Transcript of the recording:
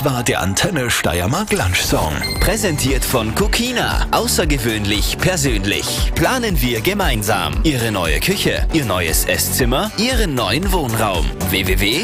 war der Antenne Steiermark Lunch Song. Präsentiert von Cookina. Außergewöhnlich persönlich. Planen wir gemeinsam. Ihre neue Küche, Ihr neues Esszimmer, Ihren neuen Wohnraum. www.cookinacom